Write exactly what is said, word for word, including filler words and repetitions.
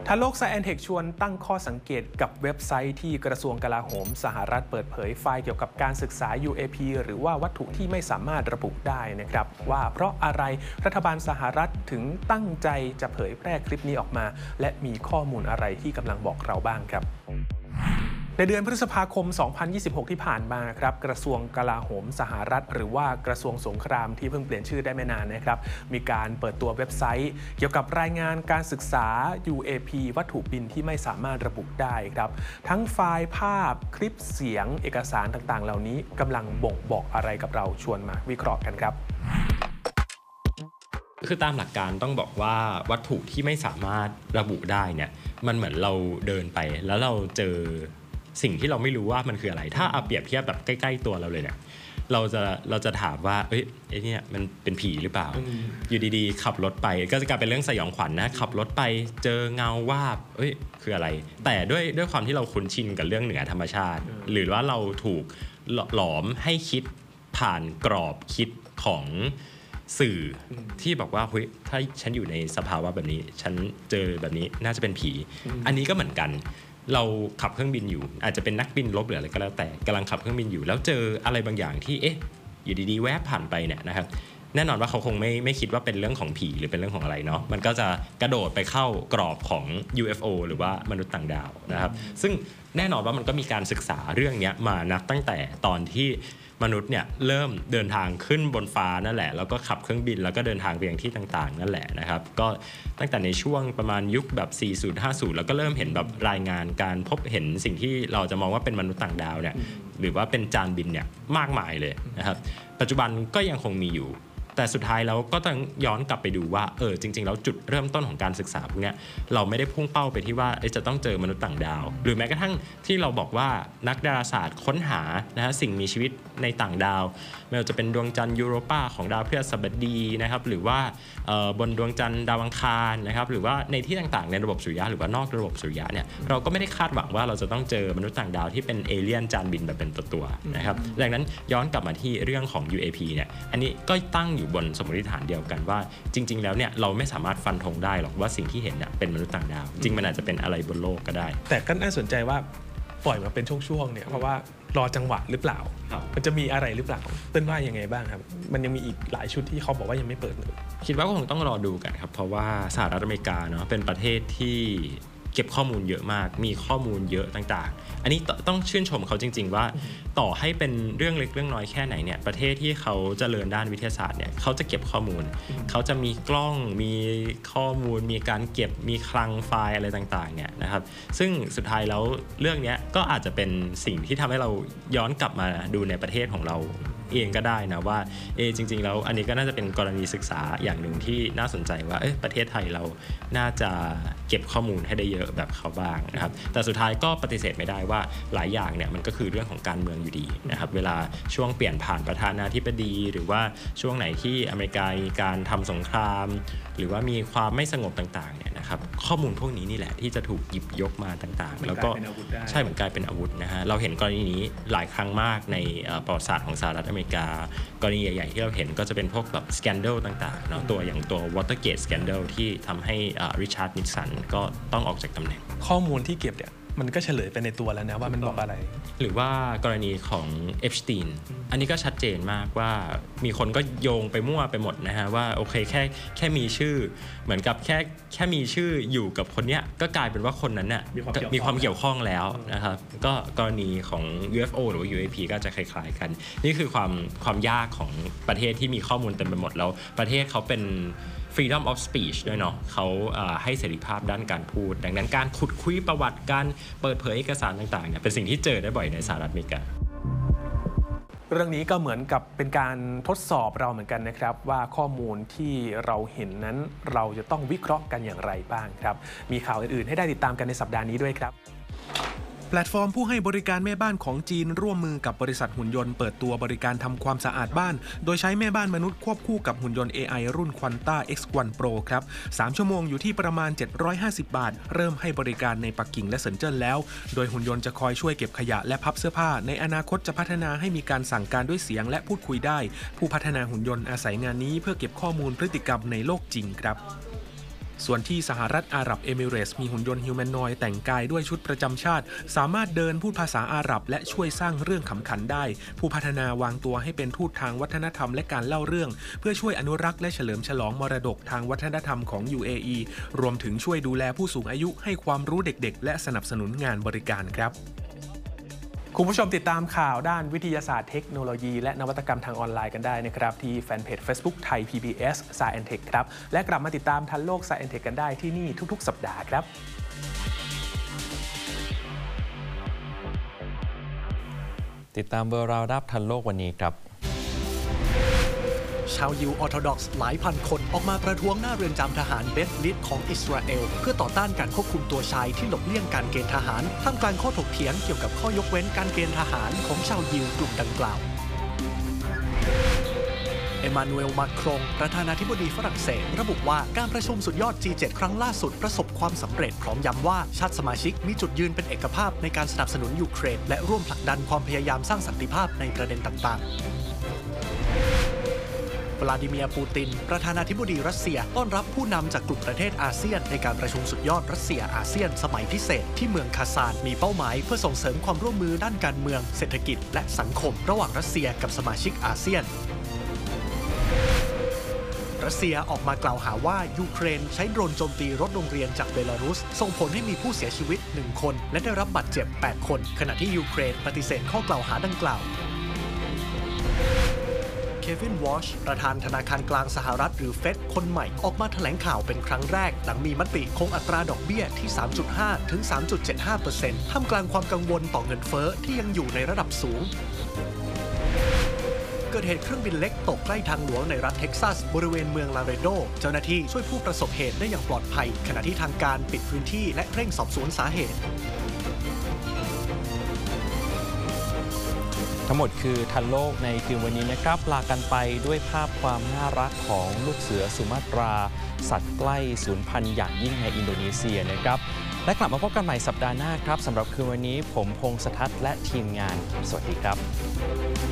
ทันโลก Science แอนด์ Tech ชวนตั้งข้อสังเกตกับเว็บไซต์ที่กระทรวงกลาโหมสหรัฐเปิดเผยไฟล์เกี่ยวกับการศึกษา ยู เอ พี หรือว่าวัตถุที่ไม่สามารถระบุได้นะครับว่าเพราะอะไรรัฐบาลสหรัฐถึงตั้งใจจะเผยแพร่คลิปนี้ออกมาและมีข้อมูลอะไรที่กำลังบอกเราบ้างครับในเดือนพฤษภาคม สองพันยี่สิบหก ที่ผ่านมาครับกระทรวงกลาโหมสหรัฐหรือว่ากระทรวงสงครามที่เพิ่งเปลี่ยนชื่อได้ไม่นานนะครับมีการเปิดตัวเว็บไซต์เกี่ยวกับรายงานการศึกษา ยู เอ พี วัตถุบินที่ไม่สามารถระบุได้ครับทั้งไฟล์ภาพคลิปเสียงเอกสารต่างๆเหล่านี้กำลังบ่งบอกอะไรกับเราชวนมาวิเคราะห์กันครับคือตามหลักการต้องบอกว่าวัตถุที่ไม่สามารถระบุได้เนี่ยมันเหมือนเราเดินไปแล้วเราเจอสิ่งที่เราไม่รู้ว่ามันคืออะไรถ้าเอาเปรียบเทียบแบบใกล้ๆตัวเราเลยเนี่ยเราจะเราจะถามว่าเอ้ยไอ้นี่มันเป็นผีหรือเปล่าอยู่ดีๆขับรถไปก็จะกลายเป็นเรื่องสยองขวัญ นะขับรถไปเจอเงาวาบเอ้ยคืออะไรแต่ด้วยด้วยความที่เราคุ้นชินกับเรื่องเหนือธรรมชาติหรือว่าเราถูกหลอมให้คิดผ่านกรอบคิดของสื่อที่บอกว่าเฮ้ยถ้าฉันอยู่ในสภาวะแบบนี้ฉันเจอแบบนี้น่าจะเป็นผีอันนี้ก็เหมือนกันเราขับเครื่องบินอยู่อาจจะเป็นนักบินรบหรืออะไรก็แล้วแต่กำลังขับเครื่องบินอยู่แล้วเจออะไรบางอย่างที่เอ๊ะอยู่ดีๆแวบผ่านไปเนี่ยนะครับแน่นอนว่าเขาคงไม่ไม่คิดว่าเป็นเรื่องของผีหรือเป็นเรื่องของอะไรเนาะมันก็จะกระโดดไปเข้ากรอบของ ยู เอฟ โอ หรือว่ามนุษย์ต่างดาวนะครับซึ่งแน่นอนว่ามันก็มีการศึกษาเรื่องนี้มานับตั้งแต่ตอนที่มนุษย์เนี่ยเริ่มเดินทางขึ้นบนฟ้านั่นแหละแล้วก็ขับเครื่องบินแล้วก็เดินทางไปยังที่ต่างๆนั่นแหละนะครับก็ตั้งแต่ในช่วงประมาณยุคแบบ สี่สิบ ห้าสิบ แล้วก็เริ่มเห็นแบบรายงานการพบเห็นสิ่งที่เราจะมองว่าเป็นมนุษย์ต่างดาวเนี่ยหรือว่าเป็นจานบินเนี่ยมากมายเลยนะครับปัจจุบันก็ยังคงมีอยู่แต่สุดท้ายแล้วก็ต้องย้อนกลับไปดูว่าเออจริงๆแล้วจุดเริ่มต้นของการศึกษาพวกนี้เราไม่ได้พุ่งเป้าไปที่ว่าจะต้องเจอมนุษย์ต่างดาวหรือแม้กระทั่งที่เราบอกว่านักดาราศาสตร์ค้นหานะฮะสิ่งมีชีวิตในต่างดาวไม่ว่าจะเป็นดวงจันทร์ยูโรปาของดาวพฤหัสบดีนะครับหรือว่าบนดวงจันทร์ดาวอังคารนะครับหรือว่าในที่ต่างๆในระบบสุริยะหรือว่านอกระบบสุริยะเนี่ยเราก็ไม่ได้คาดหวังว่าเราจะต้องเจอมนุษย์ต่างดาวที่เป็นเอเลี่ยนจานบินแบบเป็นตัวๆนะครับดังนั้นย้อนกลับมาที่เรื่องของ ยู เอ พี เนี่ยอันนี้ก็ตั้งอยู่บนสมมติฐานเดียวกันว่าจริงๆแล้วเนี่ยเราไม่สามารถฟันธงได้หรอกว่าสิ่งที่เห็นเนี่ยเป็นมนุษย์ต่างดาวจริงมันอาจจะเป็นอะไรบนโลกก็ได้แต่ก็น่าสนใจว่าปล่อยมาเป็นช่วงๆเนี่ยเพราะว่ารอจังหวะหรือเปล่ามันจะมีอะไรหรือเปล่าเต้นว่ายังไงบ้างครับมันยังมีอีกหลายชุดที่เขาบอกว่ายังไม่เปิดเลยคิดว่าก็คงต้องรอดูกันครับเพราะว่าสหรัฐอเมริกาเนาะเป็นประเทศที่เก็บข้อมูลเยอะมากมีข้อมูลเยอะต่างๆอันนี้ต้องชื่นชมเขาจริงๆว่าต่อให้เป็นเรื่องเล็กเรื่องน้อยแค่ไหนเนี่ยประเทศที่เขาเจริญด้านวิทยาศาสตร์เนี่ยเขาจะเก็บข้อมูลเขาจะมีกล้องมีข้อมูลมีการเก็บมีคลังไฟล์อะไรต่างๆเนี่ยนะครับซึ่งสุดท้ายแล้วเรื่องนี้ก็อาจจะเป็นสิ่งที่ทำให้เราย้อนกลับมาดูในประเทศของเราเองก็ได้นะว่าเอจริงๆแล้วอันนี้ก็น่าจะเป็นกรณีศึกษาอย่างหนึ่งที่น่าสนใจว่าเอ๊ะประเทศไทยเราน่าจะเก็บข้อมูลให้ได้เยอะแบบเขาบ้างนะครับแต่สุดท้ายก็ปฏิเสธไม่ได้ว่าหลายอย่างเนี่ยมันก็คือเรื่องของการเมืองอยู่ดีนะครับเวลาช่วงเปลี่ยนผ่านประธานาธิบดีหรือว่าช่วงไหนที่อเมริกามีการทำสงครามหรือว่ามีความไม่สงบต่างๆเนี่ยนะครับข้อมูลพวกนี้นี่แหละที่จะถูกหยิบยกมาต่างๆแล้วก็ใช่เหมือนกลายเป็นอาวุธนะฮะเราเห็นกรณีนี้หลายครั้งมากในประวัติศาสตร์ของสหรัฐอเมริกากรณีใหญ่ๆที่เราเห็นก็จะเป็นพวกแบบสแกนเดลต่างๆเนาะตัวอย่างตัว Watergate Scandal ที่ทำให้ริชาร์ดนิกสันก็ต้องออกจากตำแหน่งข้อมูลที่เก็บเนี่ยมันก็เฉลยไปในตัวแล้วนะว่ามันบอกอะไรหรือว่ากรณีของเอฟสตีนอันนี้ก็ชัดเจนมากว่ามีคนก็โยงไปมั่วไปหมดนะฮะว่าโอเคแค่แค่มีชื่อเหมือนกับแค่แค่มีชื่ออยู่กับคนเนี้ยก็กลายเป็นว่าคนนั้นน่ะมีความเกี่ยวข้องแล้วนะครับก็กรณีของ ยู เอฟ โอ หรือว่า ยู เอ พี ก็จะคล้ายๆกันนี่คือความความยากของประเทศที่มีข้อมูลเต็มไปหมดแล้วประเทศเขาเป็นfreedom of speech ด้วยเนาะเขาให้เสรีภาพด้านการพูดดังนั้นการขุดคุยประวัติการเปิดเผยเอกสารต่างๆเนี่ยเป็นสิ่งที่เจอได้บ่อยในสหรัฐอเมริกาเรื่องนี้ก็เหมือนกับเป็นการทดสอบเราเหมือนกันนะครับว่าข้อมูลที่เราเห็นนั้นเราจะต้องวิเคราะห์กันอย่างไรบ้างครับมีข่าวอื่นๆให้ได้ติดตามกันในสัปดาห์นี้ด้วยครับแพลตฟอร์มผู้ให้บริการแม่บ้านของจีนร่วมมือกับบริษัทหุ่นยนต์เปิดตัวบริการทำความสะอาดบ้านโดยใช้แม่บ้านมนุษย์ควบคู่กับหุ่นยนต์ เอ ไอ รุ่น Quanta เอ็กซ์ วัน Pro ครับสามชั่วโมงอยู่ที่ประมาณเจ็ดร้อยห้าสิบบาทเริ่มให้บริการในปักกิ่งและเซินเจิ้นแล้วโดยหุ่นยนต์จะคอยช่วยเก็บขยะและพับเสื้อผ้าในอนาคตจะพัฒนาให้มีการสั่งการด้วยเสียงและพูดคุยได้ผู้พัฒนาหุ่นยนต์อาศัยงานนี้เพื่อเก็บข้อมูลพฤติกรรมในโลกจริงครับส่วนที่สหรัฐอาหรับเอมิเรตส์มีหุ่นยนต์ฮิวแมนนอยด์แต่งกายด้วยชุดประจำชาติสามารถเดินพูดภาษาอาหรับและช่วยสร้างเรื่องขำขันได้ผู้พัฒนาวางตัวให้เป็นทูตทางวัฒนธรรมและการเล่าเรื่องเพื่อช่วยอนุรักษ์และเฉลิมฉลองมรดกทางวัฒนธรรมของ ยู เอ อี รวมถึงช่วยดูแลผู้สูงอายุให้ความรู้เด็กๆและสนับสนุนงานบริการครับคุณผู้ชมติดตามข่าวด้านวิทยาศาสตร์เทคโนโลยีและนวัตกรรมทางออนไลน์กันได้นะครับที่แฟนเพจ Facebook ไทย พี บี เอส Science แอนด์ Tech ครับและกลับมาติดตามทันโลก Science แอนด์ Tech กันได้ที่นี่ทุกๆสัปดาห์ครับติดตามเบอร์ราวดับทันโลกวันนี้ครับชาวยิวออร์โธดอกซ์หลายพันคนออกมาประท้วงหน้าเรือนจำทหารเบธลิดของอิสราเอลเพื่อต่อต้านการควบคุมตัวชายที่หลบเลี่ยงการเกณฑ์ทหารท่ามกลางข้อถกเถียงเกี่ยวกับข้อยกเว้นการเกณฑ์ทหารของชาวยิวกลุ่มดังกล่าวเอมานูเอล มาครงประธานาธิบดีฝรั่งเศสระบุว่าการประชุมสุดยอด จี เจ็ด ครั้งล่าสุดประสบความสำเร็จพร้อมย้ำว่าชาติสมาชิกมีจุดยืนเป็นเอกภาพในการสนับสนุนยูเครนและร่วมผลักดันความพยายามสร้างสันติภาพในประเด็นต่างๆวลาดิเมียร์ปูตินประธานาธิบดีรัสเซียต้อนรับผู้นำจากกลุ่มประเทศอาเซียนในการประชุมสุดยอดรัสเซียอาเซียนสมัยพิเศษที่เมืองคาซานมีเป้าหมายเพื่อส่งเสริมความร่วมมือด้านการเมืองเศรษฐกิจและสังคมระหว่างรัสเซียกับสมาชิกอาเซียนรัสเซียออกมากล่าวหาว่ายูเครนใช้โดรนโจมตีรถโรงเรียนจากเบลารุสส่งผลให้มีผู้เสียชีวิตหนึ่งคนและได้รับบาดเจ็บแปดคนขณะที่ยูเครนปฏิเสธข้อกล่าวหาดังกล่าวเควิน วอชประธานธนาคารกลางสหรัฐหรือเฟดคนใหม่ออกมาแถลงข่าวเป็นครั้งแรกหลังมีมติคงอัตราดอกเบี้ยที่ สามจุดห้า ถึง สามจุดเจ็ดห้าเปอร์เซ็นต์ ท่ามกลางความกังวลต่อเงินเฟ้อที่ยังอยู่ในระดับสูงเกิดเหตุเครื่องบินเล็กตกใกล้ทางหลวงในรัฐเท็กซัสบริเวณเมืองลาเรโดเจ้าหน้าที่ช่วยผู้ประสบเหตุได้อย่างปลอดภัยขณะที่ทางการปิดพื้นที่และเร่งสอบสวนสาเหตุทั้งหมดคือทันโลกในคืนวันนี้นะครับลากันไปด้วยภาพความน่ารักของลูกเสือสุมาตราสัตว์ใกล้สูญพันธุ์อย่างยิ่งในอินโดนีเซียนะครับและกลับมาพบกันใหม่สัปดาห์หน้าครับสำหรับคืนวันนี้ผมพงษ์สทัศน์และทีมงานสวัสดีครับ